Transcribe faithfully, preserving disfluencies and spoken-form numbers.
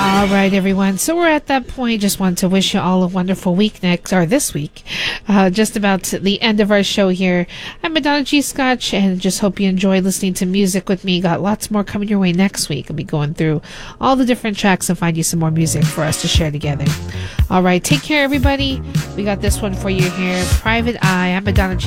All right, everyone. So we're at that point. Just want to wish you all a wonderful week next, or this week. Uh, just about the end of our show here. I'm Madonna G. Scotch, and just hope you enjoy listening to music with me. Got lots more coming your way next week. I'll be going through all the different tracks and find you some more music for us to share together. All right, take care, everybody. We got this one for you here. Private Eye. I'm Madonna G.